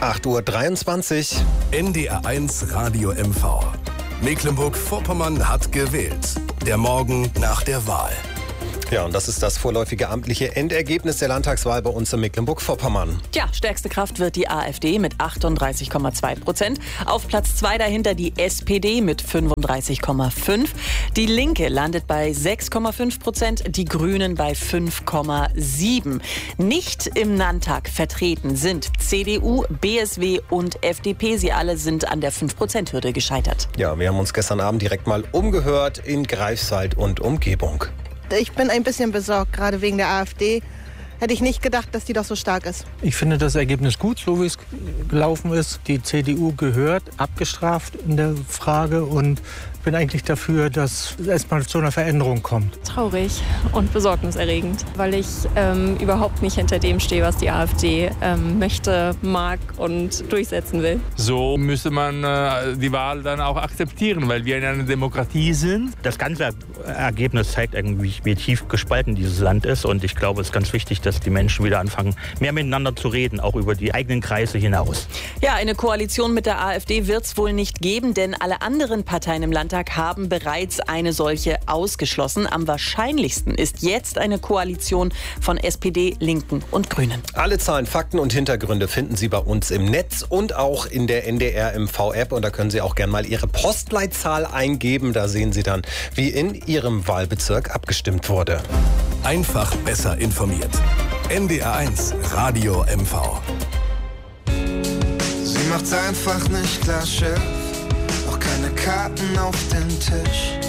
8:23 Uhr. NDR1 Radio MV. Mecklenburg-Vorpommern hat gewählt. Der Morgen nach der Wahl. Ja, und das ist das vorläufige amtliche Endergebnis der Landtagswahl bei uns in Mecklenburg-Vorpommern. Tja, stärkste Kraft wird die AfD mit 38,2%. Auf Platz 2 dahinter die SPD mit 35,5%. Die Linke landet bei 6,5%, die Grünen bei 5,7%. Nicht im Landtag vertreten sind CDU, BSW und FDP. Sie alle sind an der 5%-Hürde gescheitert. Ja, wir haben uns gestern Abend direkt mal umgehört in Greifswald und Umgebung. Ich bin ein bisschen besorgt, gerade wegen der AfD. Hätte ich nicht gedacht, dass die doch so stark ist. Ich finde das Ergebnis gut, so wie es gelaufen ist. Die CDU gehört, abgestraft in der Frage und bin eigentlich dafür, dass es erstmal zu einer Veränderung kommt. Traurig und besorgniserregend, weil ich überhaupt nicht hinter dem stehe, was die AfD möchte, mag und durchsetzen will. So müsste man die Wahl dann auch akzeptieren, weil wir in einer Demokratie sind. Das ganze Ergebnis zeigt irgendwie, wie tief gespalten dieses Land ist. Und ich glaube, es ist ganz wichtig, dass die Menschen wieder anfangen, mehr miteinander zu reden, auch über die eigenen Kreise hinaus. Ja, eine Koalition mit der AfD wird es wohl nicht geben, denn alle anderen Parteien im Landtag haben bereits eine solche ausgeschlossen. Am wahrscheinlichsten ist jetzt eine Koalition von SPD, Linken und Grünen. Alle Zahlen, Fakten und Hintergründe finden Sie bei uns im Netz und auch in der NDR MV-App. Und da können Sie auch gerne mal Ihre Postleitzahl eingeben. Da sehen Sie dann, wie in Ihrem Wahlbezirk abgestimmt wurde. Einfach besser informiert. NDR1 Radio MV. Sie macht's einfach nicht klar, Chef. Auch keine Karten auf den Tisch.